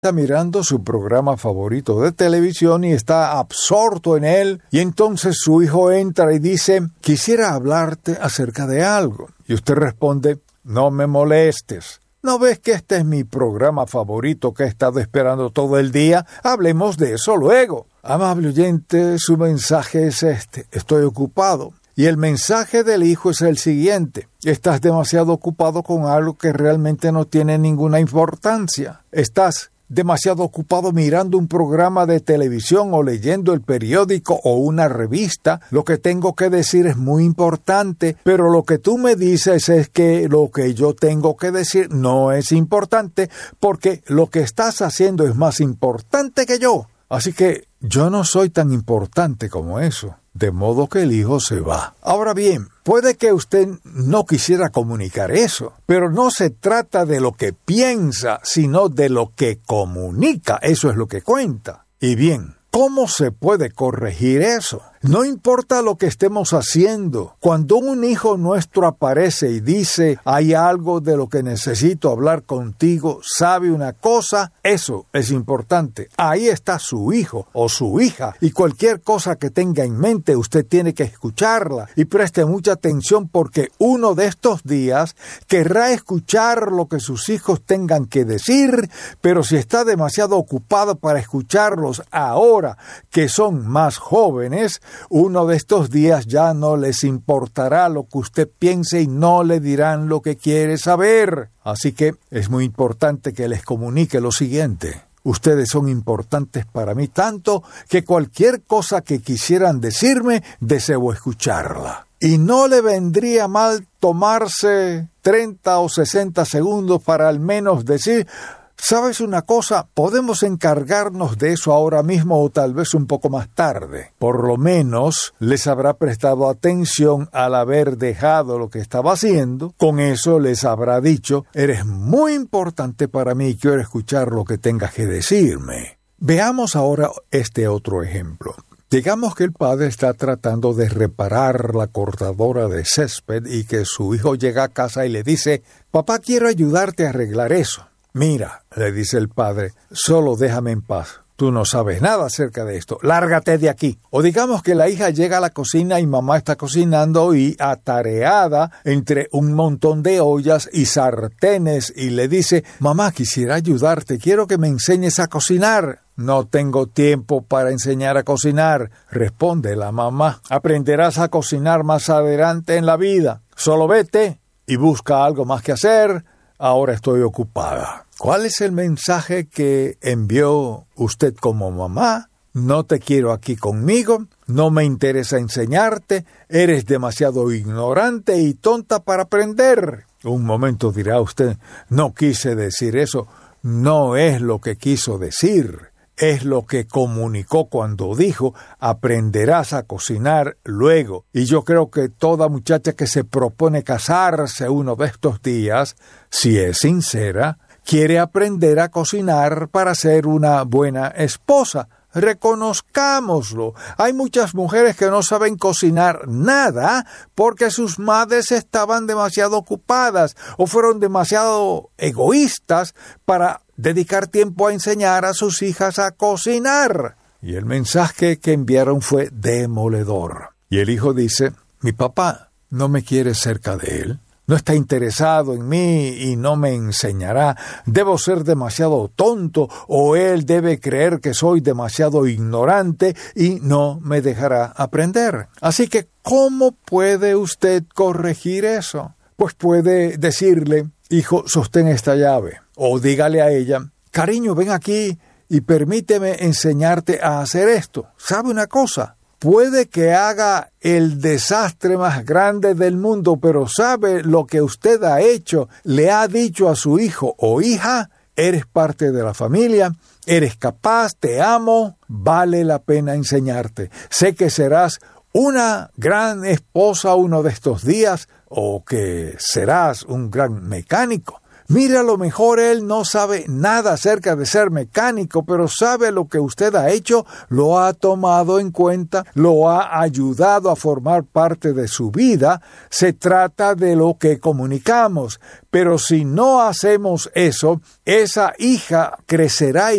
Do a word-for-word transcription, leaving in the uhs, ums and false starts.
está mirando su programa favorito de televisión y está absorto en él, y entonces su hijo entra y dice: quisiera hablarte acerca de algo. Y usted responde: no me molestes. ¿No ves que este es mi programa favorito que he estado esperando todo el día? Hablemos de eso luego. Amable oyente, su mensaje es este: estoy ocupado. Y el mensaje del hijo es el siguiente: estás demasiado ocupado con algo que realmente no tiene ninguna importancia. Estás demasiado ocupado mirando un programa de televisión o leyendo el periódico o una revista. Lo que tengo que decir es muy importante, pero lo que tú me dices es que lo que yo tengo que decir no es importante, porque lo que estás haciendo es más importante que yo. Así que yo no soy tan importante como eso. De modo que el hijo se va. Ahora bien, puede que usted no quisiera comunicar eso, pero no se trata de lo que piensa, sino de lo que comunica. Eso es lo que cuenta. Y bien, ¿cómo se puede corregir eso? No importa lo que estemos haciendo. Cuando un hijo nuestro aparece y dice: hay algo de lo que necesito hablar contigo, ¿sabe una cosa? Eso es importante. Ahí está su hijo o su hija, y cualquier cosa que tenga en mente usted tiene que escucharla, y preste mucha atención, porque uno de estos días querrá escuchar lo que sus hijos tengan que decir, pero si está demasiado ocupado para escucharlos ahora que son más jóvenes, uno de estos días ya no les importará lo que usted piense y no le dirán lo que quiere saber. Así que es muy importante que les comunique lo siguiente: ustedes son importantes para mí tanto que cualquier cosa que quisieran decirme, deseo escucharla. Y no le vendría mal tomarse treinta o sesenta segundos para al menos decir: ¿sabes una cosa? Podemos encargarnos de eso ahora mismo o tal vez un poco más tarde. Por lo menos les habrá prestado atención al haber dejado lo que estaba haciendo. Con eso les habrá dicho: eres muy importante para mí y quiero escuchar lo que tengas que decirme. Veamos ahora este otro ejemplo. Digamos que el padre está tratando de reparar la cortadora de césped y que su hijo llega a casa y le dice: papá, quiero ayudarte a arreglar eso. Mira, le dice el padre, solo déjame en paz. Tú no sabes nada acerca de esto. Lárgate de aquí. O digamos que la hija llega a la cocina y mamá está cocinando y atareada entre un montón de ollas y sartenes y le dice: mamá, quisiera ayudarte. Quiero que me enseñes a cocinar. No tengo tiempo para enseñar a cocinar, responde la mamá. Aprenderás a cocinar más adelante en la vida. Solo vete y busca algo más que hacer. Ahora estoy ocupada. ¿Cuál es el mensaje que envió usted como mamá? No te quiero aquí conmigo, no me interesa enseñarte, eres demasiado ignorante y tonta para aprender. Un momento dirá usted: no quise decir eso. No es lo que quiso decir. Es lo que comunicó cuando dijo: aprenderás a cocinar luego. Y yo creo que toda muchacha que se propone casarse uno de estos días, si es sincera, quiere aprender a cocinar para ser una buena esposa. Reconozcámoslo. Hay muchas mujeres que no saben cocinar nada porque sus madres estaban demasiado ocupadas o fueron demasiado egoístas para dedicar tiempo a enseñar a sus hijas a cocinar. Y el mensaje que enviaron fue demoledor. Y el hijo dice: mi papá no me quiere cerca de él. No está interesado en mí y no me enseñará. Debo ser demasiado tonto o él debe creer que soy demasiado ignorante y no me dejará aprender. Así que, ¿cómo puede usted corregir eso? Pues puede decirle: hijo, sostén esta llave. O dígale a ella: cariño, ven aquí y permíteme enseñarte a hacer esto. ¿Sabe una cosa? Puede que haga el desastre más grande del mundo, pero ¿sabe lo que usted ha hecho? Le ha dicho a su hijo o hija: eres parte de la familia, eres capaz, te amo, vale la pena enseñarte. Sé que serás una gran esposa uno de estos días o que serás un gran mecánico. Mira, a lo mejor él no sabe nada acerca de ser mecánico, pero sabe lo que usted ha hecho, lo ha tomado en cuenta, lo ha ayudado a formar parte de su vida. Se trata de lo que comunicamos, pero si no hacemos eso, esa hija crecerá